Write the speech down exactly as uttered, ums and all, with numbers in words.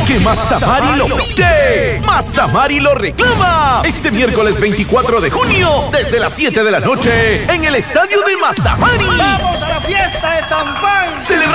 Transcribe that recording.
porque Mazamari lo pide. Mazamari lo reclama. Este miércoles veinticuatro de junio, desde las siete de la noche, en el estadio de Mazamari. ¡Vamos a la fiesta de San Juan! Celebra